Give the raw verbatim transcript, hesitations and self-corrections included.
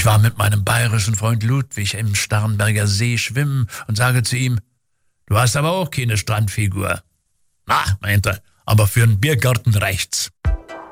war mit meinem bayerischen Freund Ludwig im Starnberger See schwimmen und sage zu ihm, du hast aber auch keine Strandfigur. Na, meint er, aber für einen Biergarten reicht's.